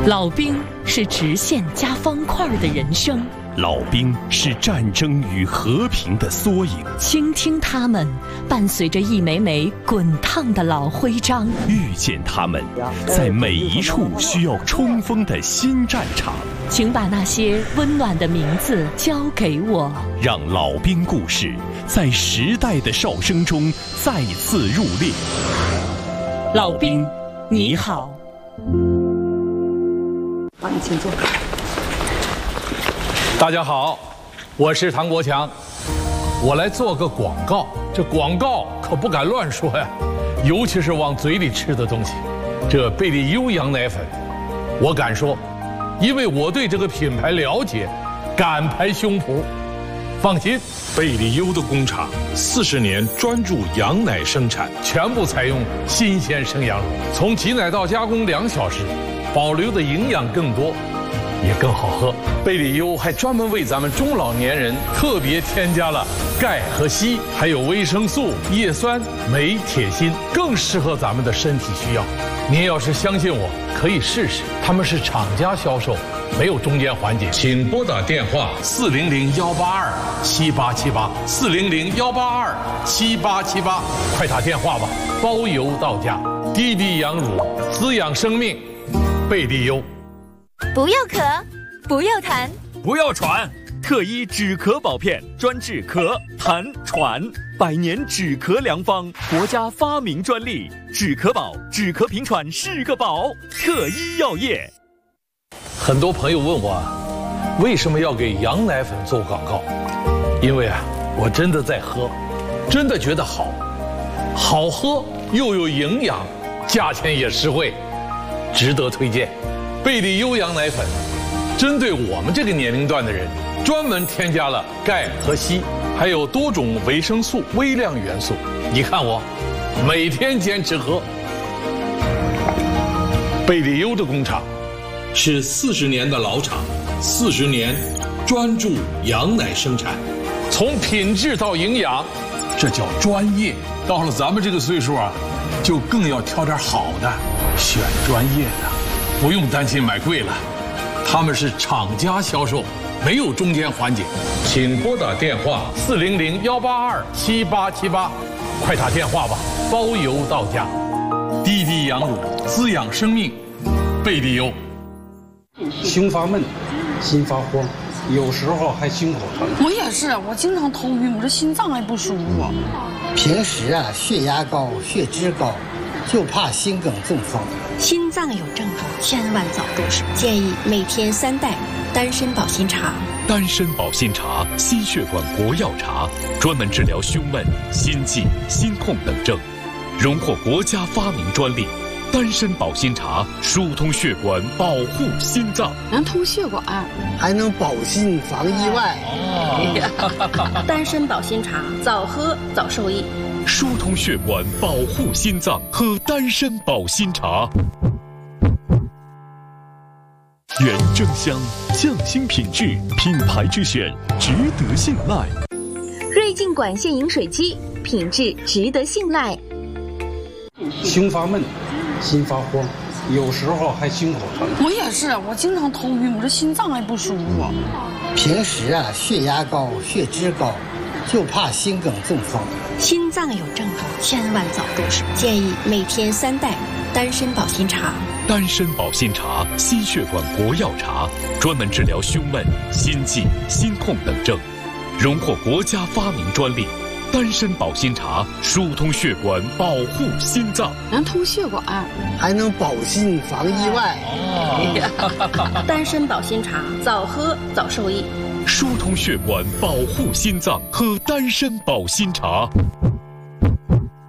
老兵是直线加方块的人生， 老兵是战争与和平的缩影。 倾听他们，伴随着一枚枚滚烫的老徽章， 遇见他们，在每一处需要冲锋的新战场。 请把那些温暖的名字交给我， 让老兵故事在时代的哨声中再次入列。 老兵，你好。 好，你请坐。 大家好，我是唐国强，我来做个广告。这广告可不敢乱说呀，尤其是往嘴里吃的东西。这贝利优羊奶粉，我敢说，因为我对这个品牌了解，敢拍胸脯。放心， 贝利优的工厂40年专注羊奶生产， 全部采用新鲜生羊乳，从挤奶到加工2小时，保留的营养更多，也更好喝。贝利优还专门为咱们中老年人特别添加了钙和硒，还有维生素、叶酸、镁、铁、锌，更适合咱们的身体需要。您要是相信我，可以试试。他们是厂家销售，没有中间环节。请拨打电话400-182-7878，400-182-7878，快打电话吧，包邮到家。滴滴羊乳，滋养生命，贝利优。 不要咳，不要痰， 不要喘，特一止咳宝片，专治咳、痰、喘，100年止咳良方，国家发明专利，止咳宝，止咳平喘是个宝，特一药业。 很多朋友问我，为什么要给羊奶粉做广告？因为我真的在喝，真的觉得好，好喝又有营养，价钱也实惠，值得推荐。贝利优羊奶粉，针对我们这个年龄段的人，专门添加了钙和硒，还有多种维生素、微量元素。你看我，每天坚持喝。贝利优的工厂是40年的老厂，40年专注羊奶生产，从品质到营养，这叫专业。到了咱们这个岁数就更要挑点好的，选专业的。不用担心买贵了，他们是厂家销售，没有中间环节。请拨打电话400-182-7878，快打电话吧，包邮到家。滴滴羊乳，滋养生命，贝利优。 胸发闷，心发慌，有时候还心口疼。 我也是，我经常头晕，我这心脏还不舒服。 平时血压高、血脂高，就怕心梗中风。 心脏有症状，千万早重视。建议每天3袋丹参保心茶。 丹参保心茶，心血管国药茶，专门治疗胸闷、心悸、心痛等症，荣获国家发明专利。丹参保心茶疏通血管，保护心脏， 能通血管， 还能保心防意外。 丹参保心茶，早喝早受益。 疏通血管，保护心脏，喝丹参保心茶。原蒸香，匠心品质，品牌之选，值得信赖。 瑞净管线饮水机，品质值得信赖。 胸发闷，心发慌，有时候还心口疼。 我也是，我经常头晕，我这心脏还不舒服。 平时血压高、血脂高，就怕心梗中风。 心脏有症状，千万早重视。建议每天3袋丹参保心茶。 丹参保心茶，心血管国药茶，专门治疗胸闷、心悸、心痛等症，荣获国家发明专利。丹参保心茶疏通血管，保护心脏， 能通血管， 还能保心防意外。 丹参保心茶，早喝早受益。 疏通血管，保护心脏，喝丹参保心茶。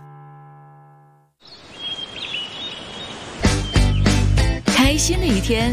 开心的一天